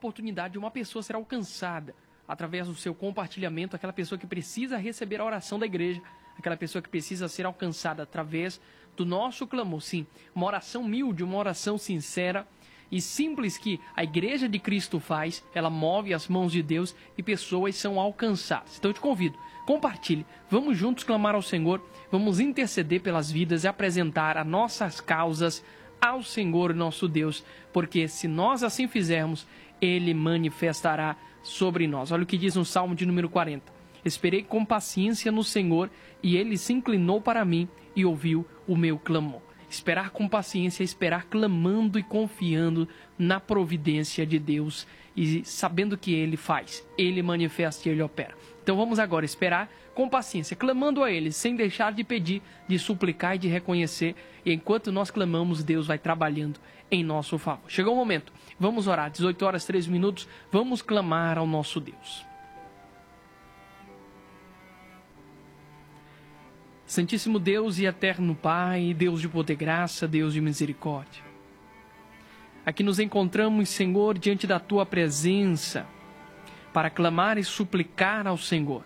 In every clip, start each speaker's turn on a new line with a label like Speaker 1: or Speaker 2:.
Speaker 1: oportunidade de uma pessoa ser alcançada através do seu compartilhamento, aquela pessoa que precisa receber a oração da igreja, aquela pessoa que precisa ser alcançada através do nosso clamor. Sim, uma oração humilde, uma oração sincera e simples que a Igreja de Cristo faz, ela move as mãos de Deus e pessoas são alcançadas. Então eu te convido, compartilhe, vamos juntos clamar ao Senhor, vamos interceder pelas vidas e apresentar as nossas causas ao Senhor nosso Deus, porque se nós assim fizermos, Ele manifestará sobre nós. Olha o que diz no Salmo de número 40. Esperei com paciência no Senhor e Ele se inclinou para mim e ouviu o meu clamor. Esperar com paciência, esperar clamando e confiando na providência de Deus e sabendo que Ele faz, Ele manifesta e Ele opera. Então vamos agora esperar com paciência, clamando a Ele, sem deixar de pedir, de suplicar e de reconhecer. E enquanto nós clamamos, Deus vai trabalhando em nosso favor. Chegou o momento, vamos orar, 18 horas 3 minutos, vamos clamar ao nosso Deus. Santíssimo Deus e eterno Pai, Deus de poder e graça, Deus de misericórdia. Aqui nos encontramos, Senhor, diante da Tua presença, para clamar e suplicar ao Senhor,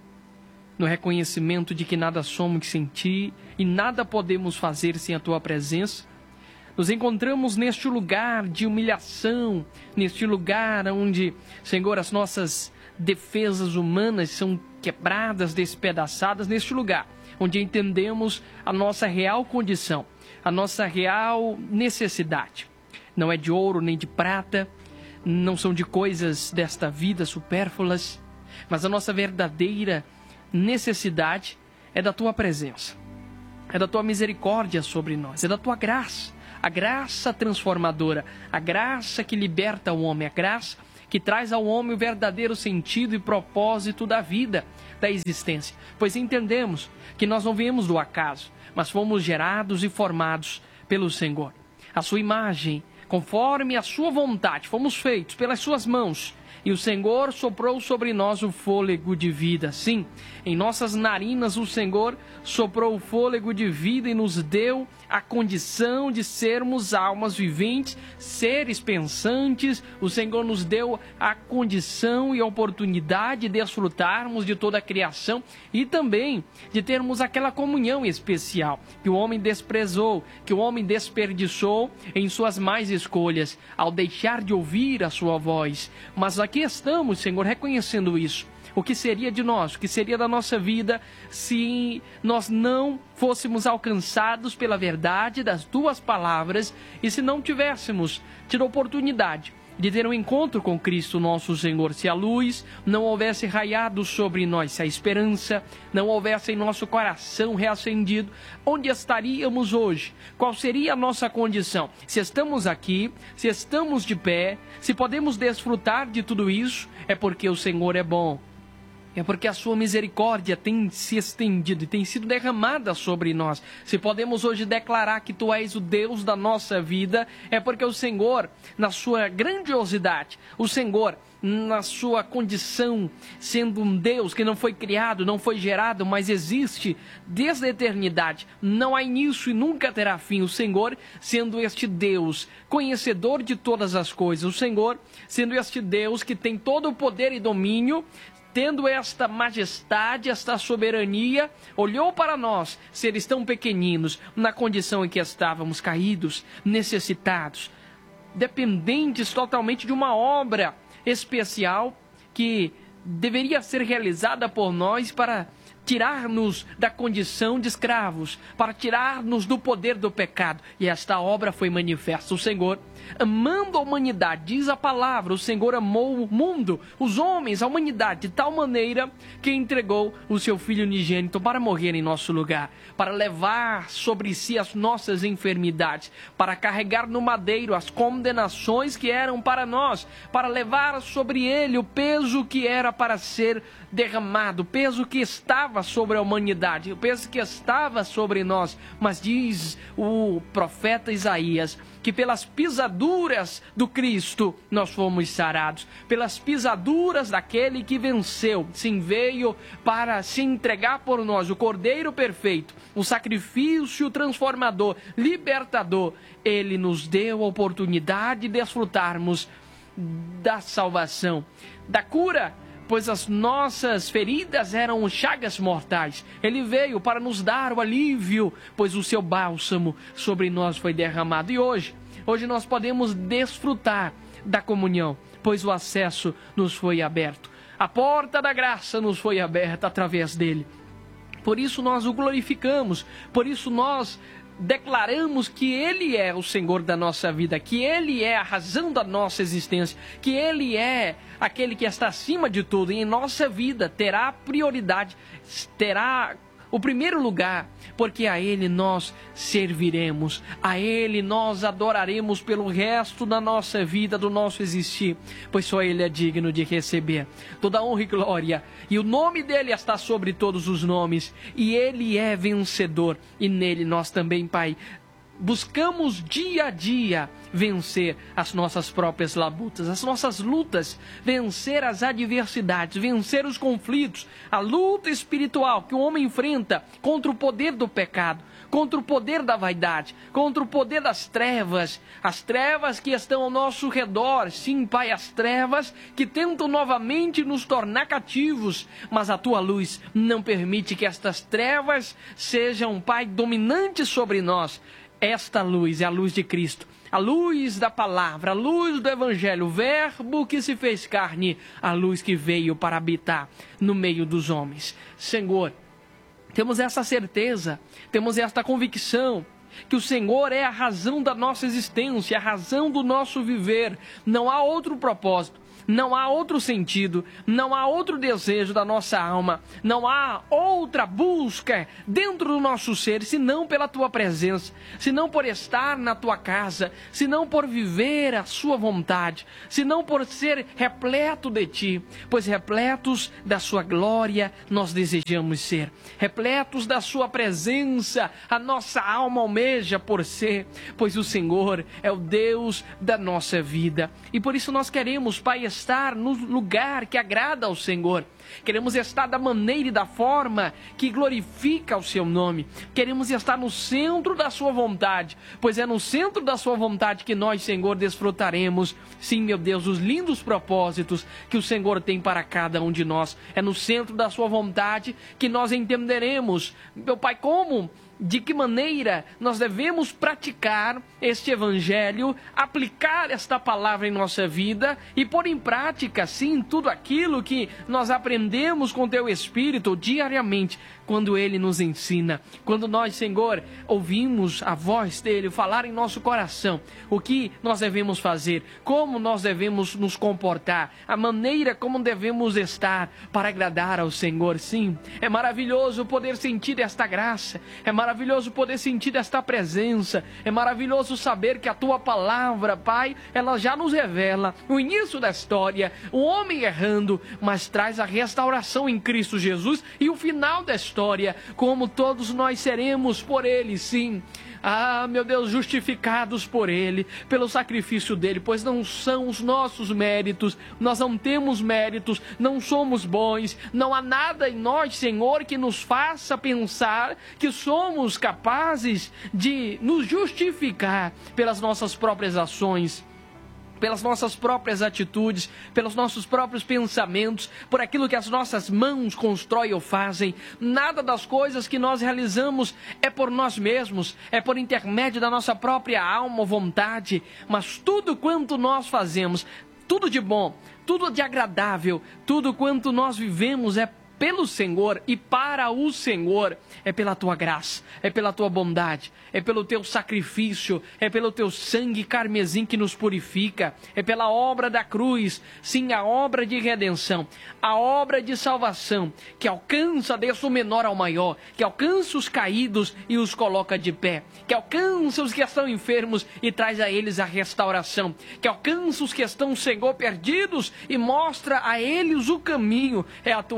Speaker 1: no reconhecimento de que nada somos sem Ti e nada podemos fazer sem a Tua presença. Nos encontramos neste lugar de humilhação, neste lugar onde, Senhor, as nossas defesas humanas são quebradas, despedaçadas, neste lugar onde entendemos a nossa real condição, a nossa real necessidade. Não é de ouro nem de prata, não são de coisas desta vida supérfluas, mas a nossa verdadeira necessidade é da Tua presença, é da Tua misericórdia sobre nós, é da Tua graça, a graça transformadora, a graça que liberta o homem, a graça que traz ao homem o verdadeiro sentido e propósito da vida, da existência. Pois entendemos que nós não viemos do acaso, mas fomos gerados e formados pelo Senhor. A Sua imagem, conforme a Sua vontade, fomos feitos pelas Suas mãos. E o Senhor soprou sobre nós o fôlego de vida. Sim, em nossas narinas o Senhor soprou o fôlego de vida e nos deu a condição de sermos almas viventes, seres pensantes. O Senhor nos deu a condição e a oportunidade de desfrutarmos de toda a criação e também de termos aquela comunhão especial que o homem desprezou, que o homem desperdiçou em suas más escolhas, ao deixar de ouvir a Sua voz. Mas aqui estamos, Senhor, reconhecendo isso. O que seria de nós, o que seria da nossa vida se nós não fôssemos alcançados pela verdade das Tuas palavras e se não tivéssemos tido a oportunidade de ter um encontro com Cristo nosso Senhor, se a luz não houvesse raiado sobre nós, se a esperança não houvesse em nosso coração reacendido, onde estaríamos hoje? Qual seria a nossa condição? Se estamos aqui, se estamos de pé, se podemos desfrutar de tudo isso, é porque o Senhor é bom. É porque a Sua misericórdia tem se estendido e tem sido derramada sobre nós. Se podemos hoje declarar que Tu és o Deus da nossa vida, é porque o Senhor, na Sua grandiosidade, o Senhor, na Sua condição, sendo um Deus que não foi criado, não foi gerado, mas existe desde a eternidade, não há início e nunca terá fim. O Senhor, sendo este Deus, conhecedor de todas as coisas, o Senhor, sendo este Deus que tem todo o poder e domínio, tendo esta majestade, esta soberania, olhou para nós, seres tão pequeninos, na condição em que estávamos, caídos, necessitados, dependentes totalmente de uma obra especial que deveria ser realizada por nós para tirar-nos da condição de escravos, para tirar-nos do poder do pecado. E esta obra foi manifesta. O Senhor, amando a humanidade, diz a palavra, o Senhor amou o mundo, os homens, a humanidade, de tal maneira que entregou o Seu Filho unigênito para morrer em nosso lugar, para levar sobre si as nossas enfermidades, para carregar no madeiro as condenações que eram para nós, para levar sobre Ele o peso que era para ser derramado, o peso que estava sobre a humanidade, o peso que estava sobre nós. Mas diz o profeta Isaías que pelas pisaduras do Cristo nós fomos sarados, pelas pisaduras daquele que venceu, sim, veio para se entregar por nós, o Cordeiro perfeito, o sacrifício transformador, libertador. Ele nos deu a oportunidade de desfrutarmos da salvação, da cura, pois as nossas feridas eram chagas mortais. Ele veio para nos dar o alívio, pois o seu bálsamo sobre nós foi derramado. E hoje nós podemos desfrutar da comunhão, pois o acesso nos foi aberto. A porta da graça nos foi aberta através dele. Por isso nós o glorificamos, por isso nós declaramos que Ele é o Senhor da nossa vida, que Ele é a razão da nossa existência, que Ele é aquele que está acima de tudo, e em nossa vida terá prioridade, terá o primeiro lugar, porque a Ele nós serviremos, a Ele nós adoraremos pelo resto da nossa vida, do nosso existir, pois só Ele é digno de receber toda honra e glória, e o nome dEle está sobre todos os nomes, e Ele é vencedor, e nele nós também, Pai, buscamos dia a dia vencer as nossas próprias labutas, as nossas lutas, vencer as adversidades, vencer os conflitos, a luta espiritual que o homem enfrenta contra o poder do pecado, contra o poder da vaidade, contra o poder das trevas, as trevas que estão ao nosso redor, sim, Pai, as trevas que tentam novamente nos tornar cativos, mas a Tua luz não permite que estas trevas sejam, Pai, dominantes sobre nós. Esta luz é a luz de Cristo, a luz da palavra, a luz do Evangelho, o verbo que se fez carne, a luz que veio para habitar no meio dos homens. Senhor, temos essa certeza, temos esta convicção, que o Senhor é a razão da nossa existência, a razão do nosso viver. Não há outro propósito, não há outro sentido, não há outro desejo da nossa alma, não há outra busca dentro do nosso ser, senão pela Tua presença, senão por estar na Tua casa, senão por viver a Sua vontade, senão por ser repleto de Ti, pois repletos da Sua glória nós desejamos ser, repletos da Sua presença, a nossa alma almeja por ser, pois o Senhor é o Deus da nossa vida, e por isso nós queremos, Pai, estar no lugar que agrada ao Senhor. Queremos estar da maneira e da forma que glorifica o Seu nome. Queremos estar no centro da Sua vontade, pois é no centro da Sua vontade que nós, Senhor, desfrutaremos, sim, meu Deus, os lindos propósitos que o Senhor tem para cada um de nós. É no centro da Sua vontade que nós entenderemos, meu Pai, como, de que maneira nós devemos praticar este Evangelho, aplicar esta palavra em nossa vida e pôr em prática, sim, tudo aquilo que nós aprendemos com Teu Espírito diariamente, quando Ele nos ensina, quando nós, Senhor, ouvimos a voz dEle falar em nosso coração, o que nós devemos fazer, como nós devemos nos comportar, a maneira como devemos estar para agradar ao Senhor. Sim, é maravilhoso poder sentir esta graça, é maravilhoso poder sentir esta presença, é maravilhoso saber que a Tua palavra, Pai, ela já nos revela o início da história, o homem errando, mas traz a restauração em Cristo Jesus e o final da história, como todos nós seremos por Ele, sim. Ah, meu Deus, justificados por Ele, pelo sacrifício dEle, pois não são os nossos méritos, nós não temos méritos, não somos bons, não há nada em nós, Senhor, que nos faça pensar que somos capazes de nos justificar pelas nossas próprias ações, pelas nossas próprias atitudes, pelos nossos próprios pensamentos, por aquilo que as nossas mãos constroem ou fazem. Nada das coisas que nós realizamos é por nós mesmos, é por intermédio da nossa própria alma ou vontade, mas tudo quanto nós fazemos, tudo de bom, tudo de agradável, tudo quanto nós vivemos é pelo Senhor e para o Senhor, é pela Tua graça, é pela Tua bondade, é pelo Teu sacrifício, é pelo Teu sangue carmesim que nos purifica, é pela obra da cruz, sim, a obra de redenção, a obra de salvação, que alcança desde o menor ao maior, que alcança os caídos e os coloca de pé, que alcança os que estão enfermos e traz a eles a restauração, que alcança os que estão, Senhor, perdidos e mostra a eles o caminho. É a Tua obra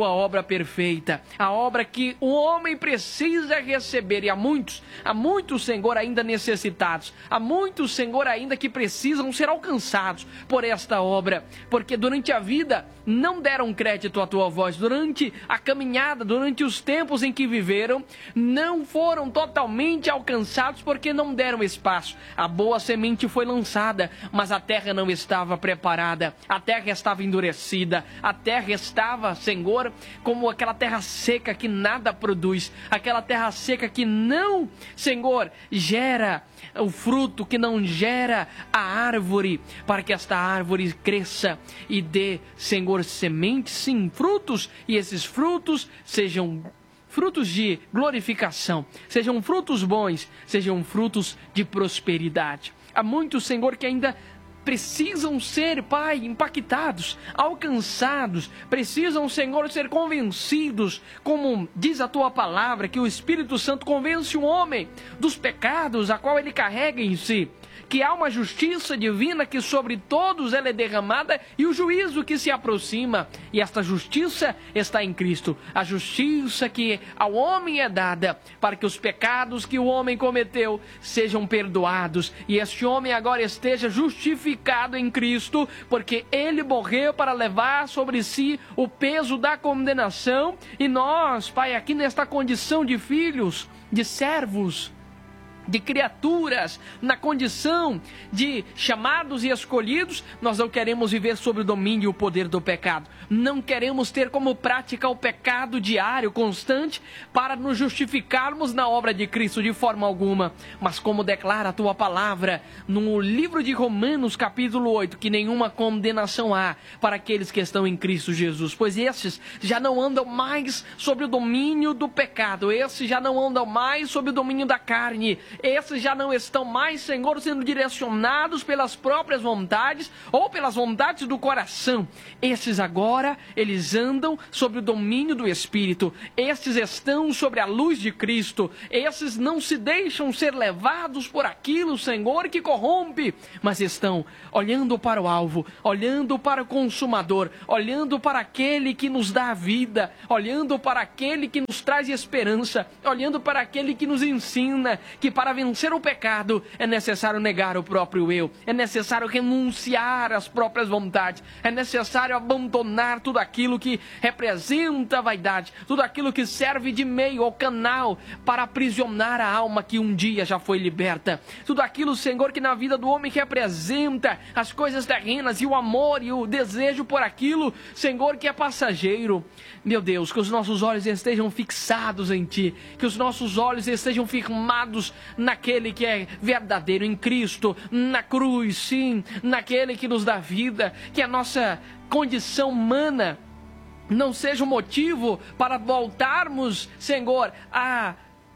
Speaker 1: perfeita, a obra que o homem precisa receber. E há muitos, Senhor, ainda necessitados, há muitos, Senhor, ainda que precisam ser alcançados por esta obra, porque durante a vida não deram crédito à tua voz, durante a caminhada, durante os tempos em que viveram, não foram totalmente alcançados porque não deram espaço. A boa semente foi lançada, mas a terra não estava preparada, a terra estava endurecida, a terra estava, Senhor, como aquela terra seca que nada produz, aquela terra seca que não, Senhor, gera o fruto, que não gera a árvore, para que esta árvore cresça e dê, Senhor, sementes, sim, frutos, e esses frutos sejam frutos de glorificação, sejam frutos bons, sejam frutos de prosperidade. Há muitos, Senhor, que ainda precisam ser, Pai, impactados, alcançados, precisam, Senhor, ser convencidos, como diz a Tua palavra, que o Espírito Santo convence o homem dos pecados a qual ele carrega em si, que há uma justiça divina que sobre todos ela é derramada e o juízo que se aproxima, e esta justiça está em Cristo, a justiça que ao homem é dada para que os pecados que o homem cometeu sejam perdoados, e este homem agora esteja justificado em Cristo, porque ele morreu para levar sobre si o peso da condenação, e nós, Pai, aqui nesta condição de filhos, de servos, de criaturas, na condição de chamados e escolhidos, nós não queremos viver sob o domínio e o poder do pecado. Não queremos ter como prática o pecado diário, constante, para nos justificarmos na obra de Cristo de forma alguma. Mas como declara a Tua palavra no livro de Romanos, capítulo 8, que nenhuma condenação há para aqueles que estão em Cristo Jesus, pois esses já não andam mais sob o domínio do pecado, esses já não andam mais sob o domínio da carne, esses já não estão mais, Senhor, sendo direcionados pelas próprias vontades ou pelas vontades do coração. Esses agora, eles andam sob o domínio do Espírito. Esses estão sobre a luz de Cristo. Esses não se deixam ser levados por aquilo, Senhor, que corrompe, mas estão olhando para o alvo, olhando para o consumador, olhando para aquele que nos dá a vida, olhando para aquele que nos traz esperança, olhando para aquele que nos ensina que para vencer o pecado é necessário negar o próprio eu, é necessário renunciar às próprias vontades, é necessário abandonar tudo aquilo que representa a vaidade, tudo aquilo que serve de meio ou canal para aprisionar a alma que um dia já foi liberta, tudo aquilo, Senhor, que na vida do homem representa as coisas terrenas e o amor e o desejo por aquilo, Senhor, que é passageiro. Meu Deus, que os nossos olhos estejam fixados em Ti, que os nossos olhos estejam firmados naquele que é verdadeiro, em Cristo, na cruz, sim, naquele que nos dá vida, que a nossa condição humana não seja um motivo para voltarmos, Senhor, a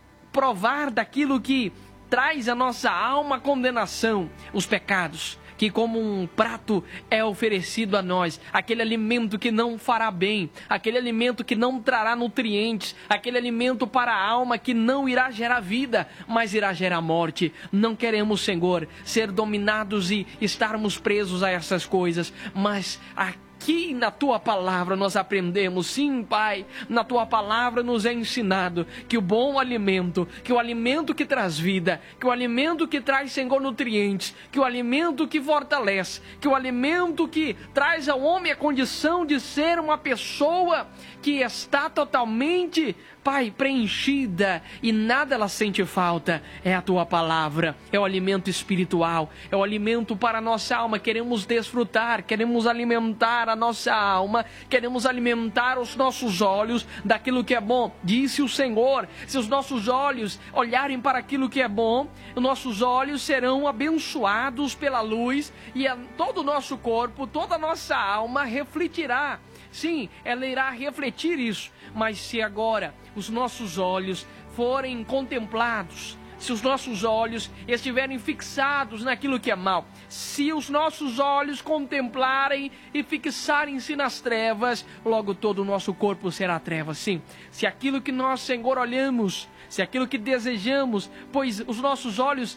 Speaker 1: provar daquilo que traz à nossa alma condenação, os pecados, que como um prato é oferecido a nós, aquele alimento que não fará bem, aquele alimento que não trará nutrientes, aquele alimento para a alma que não irá gerar vida, mas irá gerar morte. Não queremos, Senhor, ser dominados e estarmos presos a essas coisas, mas aqui na Tua palavra nós aprendemos, sim, Pai, na Tua palavra nos é ensinado que o bom alimento, que o alimento que traz vida, que o alimento que traz, Senhor, nutrientes, que o alimento que fortalece, que o alimento que traz ao homem a condição de ser uma pessoa que está totalmente, Pai, preenchida e nada ela sente falta, é a Tua palavra, é o alimento espiritual, é o alimento para a nossa alma. Queremos desfrutar, queremos alimentar a nossa alma, queremos alimentar os nossos olhos daquilo que é bom. Disse o Senhor, se os nossos olhos olharem para aquilo que é bom, os nossos olhos serão abençoados pela luz e todo o nosso corpo, toda a nossa alma refletirá. Sim, ela irá refletir isso, mas se agora os nossos olhos forem contemplados, se os nossos olhos estiverem fixados naquilo que é mal, se os nossos olhos contemplarem e fixarem-se nas trevas, logo todo o nosso corpo será trevas, sim. Se aquilo que nós, Senhor, olhamos, se aquilo que desejamos, pois os nossos olhos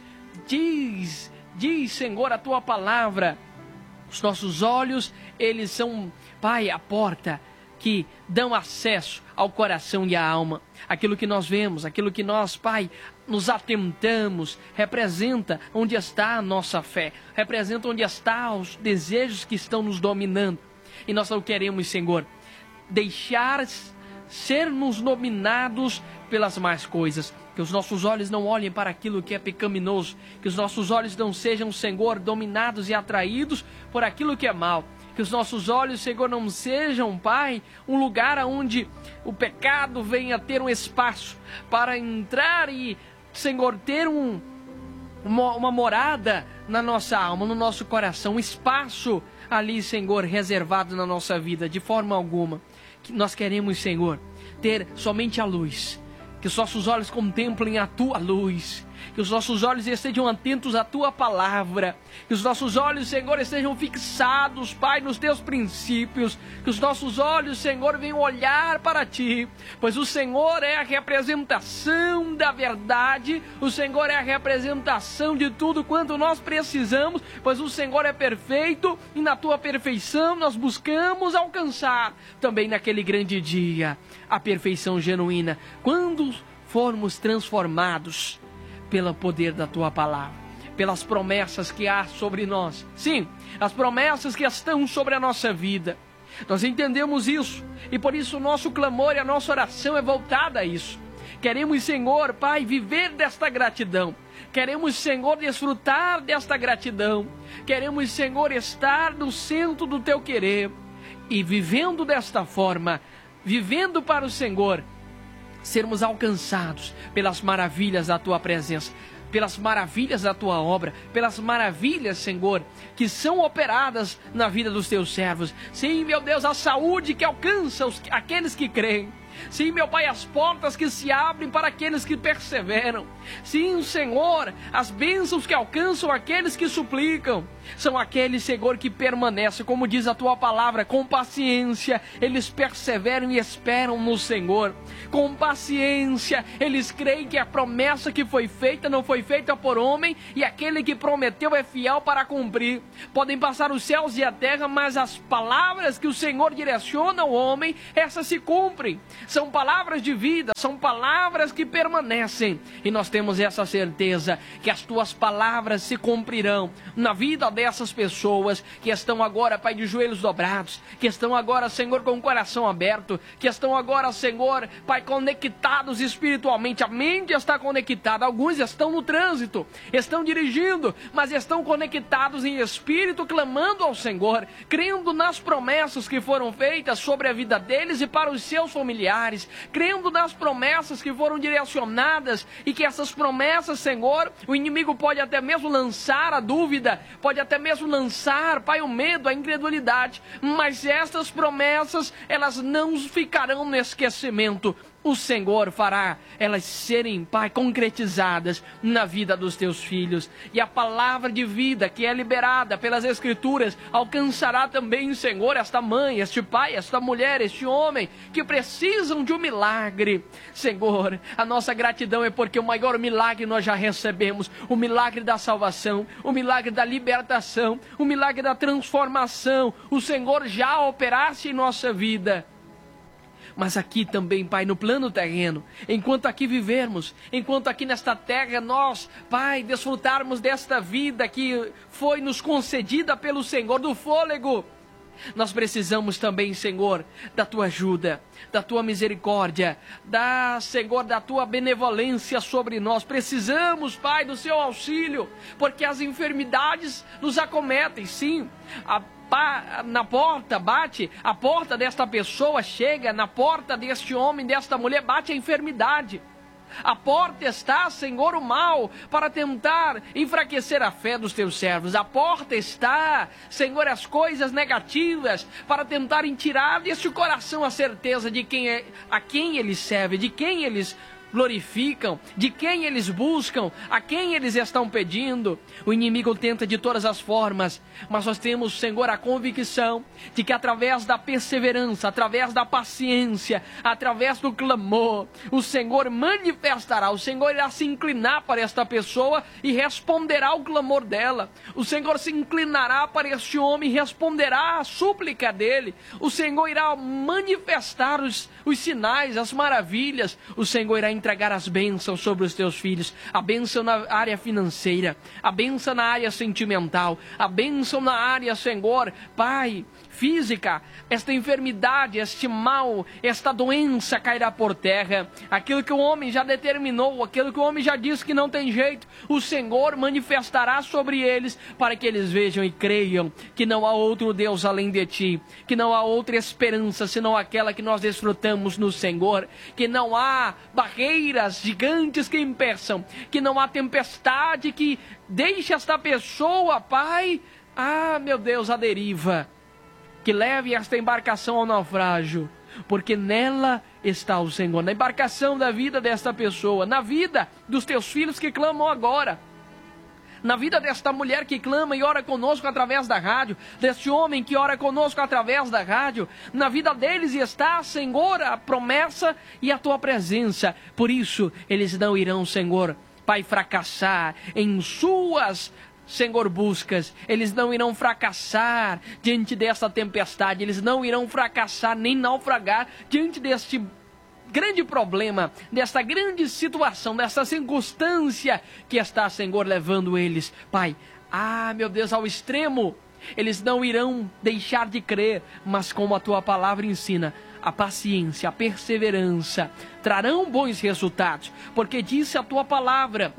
Speaker 1: diz, Senhor, a Tua palavra, os nossos olhos, eles são, Pai, a porta que dão acesso ao coração e à alma. Aquilo que nós vemos, aquilo que nós, Pai, nos atentamos, representa onde está a nossa fé, representa onde estão os desejos que estão nos dominando. E nós não queremos, Senhor, deixar sermos dominados pelas más coisas. Que os nossos olhos não olhem para aquilo que é pecaminoso. Que os nossos olhos não sejam, Senhor, dominados e atraídos por aquilo que é mal. Que os nossos olhos, Senhor, não sejam, Pai, um lugar onde o pecado venha ter um espaço para entrar e, Senhor, ter uma morada na nossa alma, no nosso coração. Um espaço ali, Senhor, reservado na nossa vida, de forma alguma. Que nós queremos, Senhor, ter somente a luz. Que os nossos olhos contemplem a Tua luz. Que os nossos olhos estejam atentos à Tua palavra. Que os nossos olhos, Senhor, estejam fixados, Pai, nos Teus princípios. Que os nossos olhos, Senhor, venham olhar para Ti. Pois o Senhor é a representação da verdade. O Senhor é a representação de tudo quanto nós precisamos. Pois o Senhor é perfeito e na Tua perfeição nós buscamos alcançar também naquele grande dia a perfeição genuína. Quando formos transformados pelo poder da Tua palavra, pelas promessas que há sobre nós. Sim, as promessas que estão sobre a nossa vida. Nós entendemos isso e por isso o nosso clamor e a nossa oração é voltada a isso. Queremos, Senhor, Pai, viver desta gratidão. Queremos, Senhor, desfrutar desta gratidão. Queremos, Senhor, estar no centro do Teu querer. E vivendo desta forma, vivendo para o Senhor, sermos alcançados pelas maravilhas da Tua presença, pelas maravilhas da Tua obra, pelas maravilhas, Senhor, que são operadas na vida dos Teus servos. Sim, meu Deus, a saúde que alcança aqueles que creem. Sim, meu Pai, as portas que se abrem para aqueles que perseveram. Sim, Senhor, as bênçãos que alcançam aqueles que suplicam. São aqueles, Senhor, que permanecem, como diz a Tua palavra, com paciência. Eles perseveram e esperam no Senhor. Com paciência, eles creem que a promessa que foi feita não foi feita por homem, e aquele que prometeu é fiel para cumprir. Podem passar os céus e a terra, mas as palavras que o Senhor direciona ao homem, essas se cumprem. São palavras de vida, são palavras que permanecem. E nós temos essa certeza que as Tuas palavras se cumprirão na vida dessas pessoas que estão agora, Pai, de joelhos dobrados, que estão agora, Senhor, com o coração aberto, que estão agora, Senhor, Pai, conectados espiritualmente. A mente está conectada. Alguns estão no trânsito, estão dirigindo, mas estão conectados em espírito, clamando ao Senhor, crendo nas promessas que foram feitas sobre a vida deles e para os seus familiares, crendo nas promessas que foram direcionadas, e que essas promessas, Senhor, o inimigo pode até mesmo lançar a dúvida, pode até mesmo lançar, Pai, o medo, a incredulidade, mas essas promessas, elas não ficarão no esquecimento. O Senhor fará elas serem, Pai, concretizadas na vida dos Teus filhos. E a palavra de vida que é liberada pelas Escrituras alcançará também, Senhor, esta mãe, este pai, esta mulher, este homem que precisam de um milagre. Senhor, a nossa gratidão é porque o maior milagre nós já recebemos. O milagre da salvação, o milagre da libertação, o milagre da transformação. O Senhor já operasse em nossa vida. Mas aqui também, Pai, no plano terreno, enquanto aqui vivermos, enquanto aqui nesta terra nós, Pai, desfrutarmos desta vida que foi nos concedida pelo Senhor, do fôlego, nós precisamos também, Senhor, da Tua ajuda, da Tua misericórdia, Senhor, da Tua benevolência sobre nós. Precisamos, Pai, do Seu auxílio, porque as enfermidades nos acometem, sim. Na porta bate, a porta desta pessoa chega, na porta deste homem, desta mulher, bate a enfermidade. A porta está, Senhor, o mal, para tentar enfraquecer a fé dos Teus servos. A porta está, Senhor, as coisas negativas, para tentarem tirar deste coração a certeza de a quem eles servem, de quem eles glorificam, de quem eles buscam, a quem eles estão pedindo. O inimigo tenta de todas as formas, mas nós temos, Senhor, a convicção de que através da perseverança, através da paciência, através do clamor, o Senhor manifestará, o Senhor irá se inclinar para esta pessoa e responderá ao clamor dela. O Senhor se inclinará para este homem e responderá à súplica dele. O Senhor irá manifestar os sinais, as maravilhas. O Senhor irá entregar as bênçãos sobre os teus filhos, a bênção na área financeira, a bênção na área sentimental, a bênção na área, Senhor, Pai, física. Esta enfermidade, este mal, esta doença cairá por terra. Aquilo que o homem já determinou, aquilo que o homem já disse que não tem jeito, o Senhor manifestará sobre eles, para que eles vejam e creiam que não há outro Deus além de ti, que não há outra esperança senão aquela que nós desfrutamos no Senhor, que não há barreiras gigantes que impeçam, que não há tempestade que deixe esta pessoa, Pai, meu Deus, à deriva, que leve esta embarcação ao naufrágio, porque nela está o Senhor, na embarcação da vida desta pessoa, na vida dos teus filhos que clamam agora, na vida desta mulher que clama e ora conosco através da rádio, deste homem que ora conosco através da rádio, na vida deles está, Senhor, a promessa e a tua presença. Por isso, eles não irão, Senhor, Pai, fracassar em suas, Senhor, buscas. Eles não irão fracassar diante desta tempestade, eles não irão fracassar nem naufragar diante deste grande problema, desta grande situação, dessa circunstância que está, Senhor, levando eles, Pai, meu Deus, ao extremo. Eles não irão deixar de crer, mas como a tua palavra ensina, a paciência, a perseverança trarão bons resultados, porque diz a tua palavra,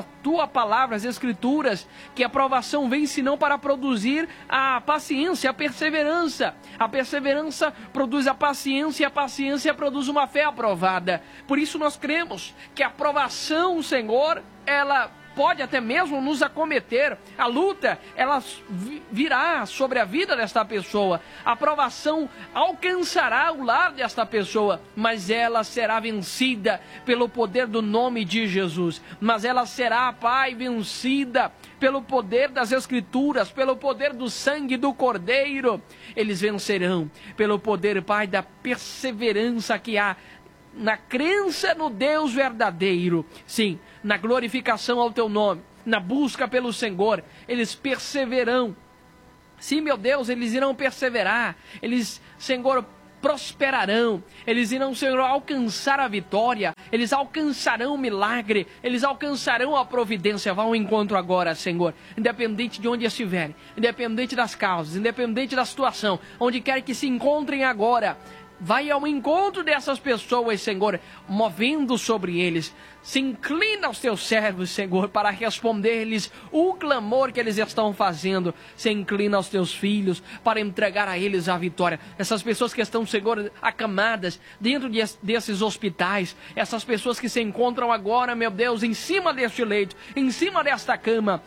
Speaker 1: as Escrituras, que a provação vem senão para produzir a paciência, a perseverança. A perseverança produz a paciência e a paciência produz uma fé aprovada. Por isso nós cremos que a provação, Senhor, ela pode até mesmo nos acometer. A luta, ela virá sobre a vida desta pessoa. A provação alcançará o lar desta pessoa, mas ela será vencida pelo poder do nome de Jesus. Mas ela será, Pai, vencida pelo poder das Escrituras, pelo poder do sangue do Cordeiro. Eles vencerão pelo poder, Pai, da perseverança que há na crença no Deus verdadeiro. Sim, na glorificação ao teu nome, na busca pelo Senhor, eles perseverarão. Sim, meu Deus, eles irão perseverar. Eles, Senhor, prosperarão. Eles irão, Senhor, alcançar a vitória. Eles alcançarão o milagre. Eles alcançarão a providência. Vá ao encontro agora, Senhor, independente de onde estiverem, independente das causas, independente da situação, onde quer que se encontrem agora. Vai ao encontro dessas pessoas, Senhor, movendo sobre eles. Se inclina aos teus servos, Senhor, para responder-lhes o clamor que eles estão fazendo. Se inclina aos teus filhos para entregar a eles a vitória. Essas pessoas que estão, Senhor, acamadas dentro desses hospitais. Essas pessoas que se encontram agora, meu Deus, em cima deste leito, em cima desta cama.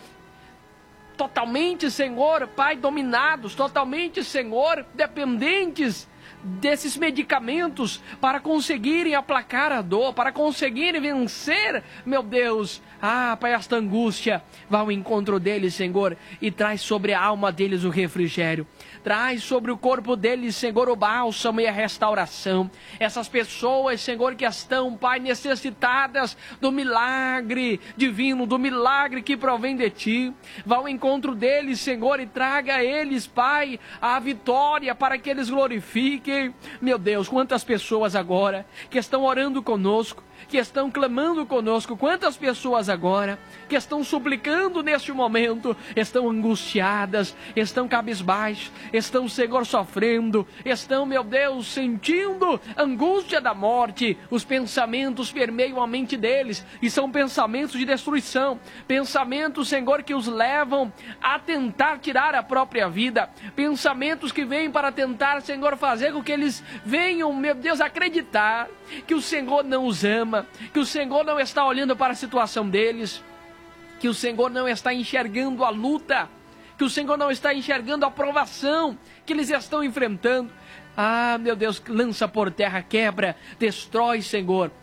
Speaker 1: Totalmente, Senhor, Pai, dominados. Totalmente, Senhor, dependentes desses medicamentos para conseguirem aplacar a dor, para conseguirem vencer, meu Deus, Pai, esta angústia. Vá ao encontro deles, Senhor, e traz sobre a alma deles o refrigério. Traz sobre o corpo deles, Senhor, o bálsamo e a restauração. Essas pessoas, Senhor, que estão, Pai, necessitadas do milagre divino, do milagre que provém de Ti. Vá ao encontro deles, Senhor, e traga a eles, Pai, a vitória para que eles glorifiquem. Meu Deus, quantas pessoas agora que estão orando conosco, que estão clamando conosco, quantas pessoas agora que estão suplicando neste momento, estão angustiadas, estão cabisbaixos, estão, Senhor, sofrendo, estão, meu Deus, sentindo angústia da morte. Os pensamentos permeiam a mente deles e são pensamentos de destruição, pensamentos, Senhor, que os levam a tentar tirar a própria vida, pensamentos que vêm para tentar, Senhor, fazer com que eles venham, meu Deus, acreditar que o Senhor não os ama, que o Senhor não está olhando para a situação deles, que o Senhor não está enxergando a luta, que o Senhor não está enxergando a provação que eles estão enfrentando. Meu Deus, lança por terra, quebra, destrói, Senhor,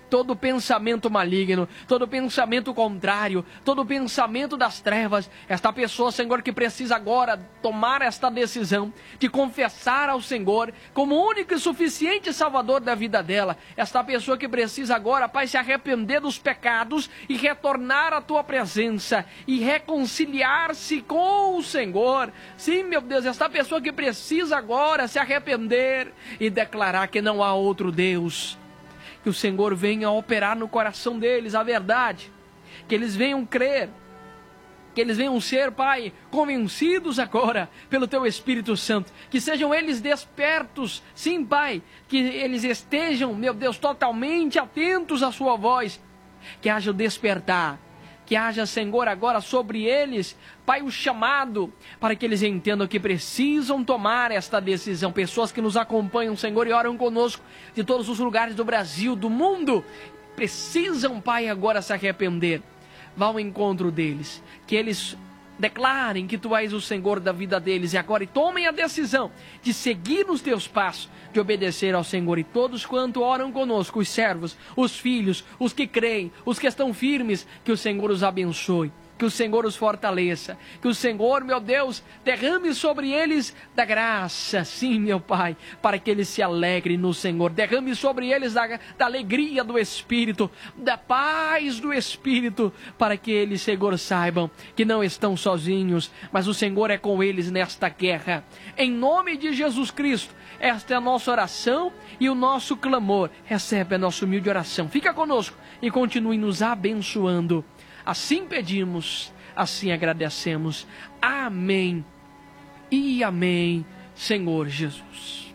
Speaker 1: todo pensamento maligno, todo pensamento contrário, todo pensamento das trevas. Esta pessoa, Senhor, que precisa agora tomar esta decisão de confessar ao Senhor como único e suficiente Salvador da vida dela. Esta pessoa que precisa agora, Pai, se arrepender dos pecados e retornar à Tua presença e reconciliar-se com o Senhor. Sim, meu Deus, esta pessoa que precisa agora se arrepender e declarar que não há outro Deus. Que o Senhor venha operar no coração deles a verdade, que eles venham crer, que eles venham ser, Pai, convencidos agora pelo Teu Espírito Santo, que sejam eles despertos, sim, Pai, que eles estejam, meu Deus, totalmente atentos à Sua voz, que haja o despertar, que haja, Senhor, agora sobre eles, Pai, o chamado, para que eles entendam que precisam tomar esta decisão. Pessoas que nos acompanham, Senhor, e oram conosco de todos os lugares do Brasil, do mundo, precisam, Pai, agora se arrepender. Vá ao encontro deles, que eles declarem que Tu és o Senhor da vida deles e agora tomem a decisão de seguir nos Teus passos, de obedecer ao Senhor. E todos quanto oram conosco, os servos, os filhos, os que creem, os que estão firmes, que o Senhor os abençoe, que o Senhor os fortaleça, que o Senhor, meu Deus, derrame sobre eles da graça, sim, meu Pai, para que eles se alegrem no Senhor. Derrame sobre eles da alegria do Espírito, da paz do Espírito, para que eles, Senhor, saibam que não estão sozinhos, mas o Senhor é com eles nesta guerra. Em nome de Jesus Cristo, esta é a nossa oração e o nosso clamor. Recebe a nossa humilde oração. Fica conosco e continue nos abençoando. Assim pedimos, assim agradecemos. Amém e amém, Senhor Jesus.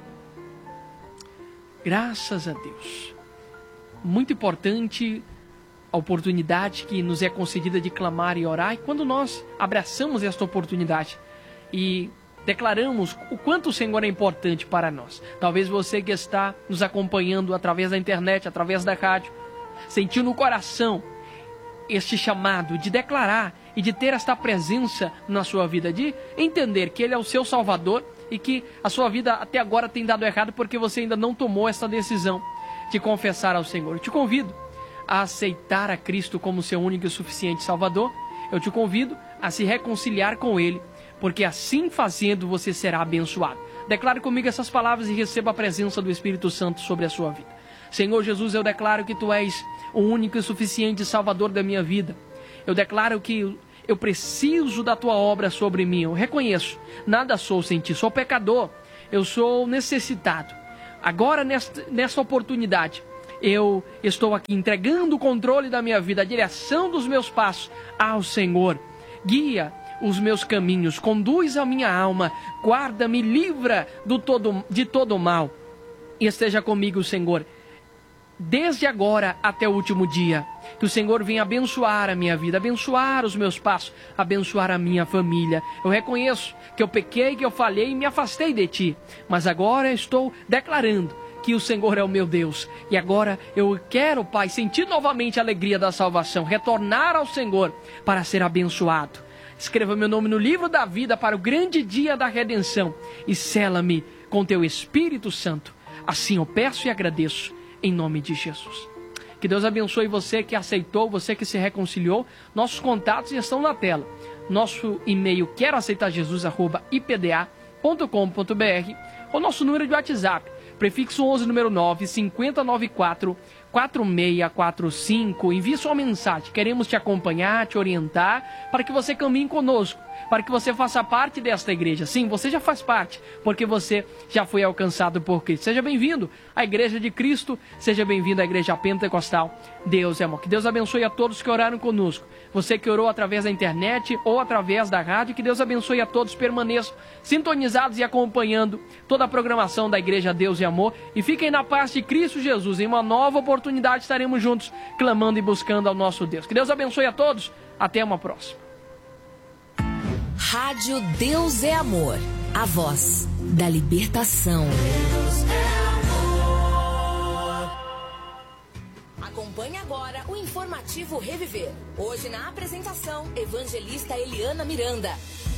Speaker 1: Graças a Deus. Muito importante a oportunidade que nos é concedida de clamar e orar. E quando nós abraçamos esta oportunidade e declaramos o quanto o Senhor é importante para nós. Talvez você que está nos acompanhando através da internet, através da rádio, sentiu no coração este chamado de declarar e de ter esta presença na sua vida, de entender que Ele é o seu Salvador e que a sua vida até agora tem dado errado porque você ainda não tomou essa decisão de confessar ao Senhor. Eu te convido a aceitar a Cristo como seu único e suficiente Salvador. Eu te convido a se reconciliar com Ele, porque assim fazendo você será abençoado. Declare comigo essas palavras e receba a presença do Espírito Santo sobre a sua vida. Senhor Jesus, eu declaro que Tu és o único e suficiente Salvador da minha vida. Eu declaro que eu preciso da Tua obra sobre mim. Eu reconheço, nada sou sem Ti, sou pecador, eu sou necessitado. Agora, nesta oportunidade, eu estou aqui entregando o controle da minha vida, a direção dos meus passos ao Senhor. Guia os meus caminhos, conduz a minha alma, guarda-me, livra de todo o mal. E esteja comigo, Senhor, desde agora até o último dia. Que o Senhor venha abençoar a minha vida, abençoar os meus passos, abençoar a minha família. Eu reconheço que eu pequei, que eu falhei e me afastei de Ti, mas agora estou declarando que o Senhor é o meu Deus. E agora eu quero, Pai, sentir novamente a alegria da salvação, retornar ao Senhor para ser abençoado. Escreva meu nome no livro da vida para o grande dia da redenção e sela-me com Teu Espírito Santo. Assim eu peço e agradeço em nome de Jesus. Que Deus abençoe você que aceitou, você que se reconciliou. Nossos contatos estão na tela. Nosso e-mail queroaceitajesus@ipda.com.br ou nosso número de WhatsApp, prefixo 11 número 9 5094 4645. Envie sua mensagem. Queremos te acompanhar, te orientar, para que você caminhe conosco, para que você faça parte desta igreja. Sim, você já faz parte, porque você já foi alcançado por Cristo. Seja bem-vindo à Igreja de Cristo, seja bem-vindo à Igreja Pentecostal. Deus é amor. Que Deus abençoe a todos que oraram conosco. Você que orou através da internet ou através da rádio, que Deus abençoe a todos. Permaneçam sintonizados e acompanhando toda a programação da Igreja Deus e Amor. E fiquem na paz de Cristo Jesus. Em uma nova oportunidade estaremos juntos, clamando e buscando ao nosso Deus. Que Deus abençoe a todos. Até uma próxima.
Speaker 2: Rádio Deus é Amor, a voz da libertação. Deus é amor. Acompanhe agora o informativo Reviver. Hoje na apresentação, evangelista Eliana Miranda.